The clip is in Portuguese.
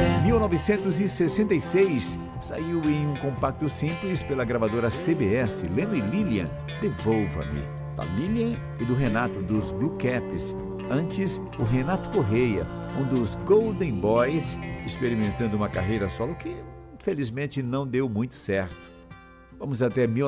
1966, saiu em um compacto simples pela gravadora CBS, Leno e Lilian, Devolva-me, da Lilian e do Renato, dos Blue Caps. Antes, o Renato Correia, um dos Golden Boys, experimentando uma carreira solo que, infelizmente, não deu muito certo. Vamos até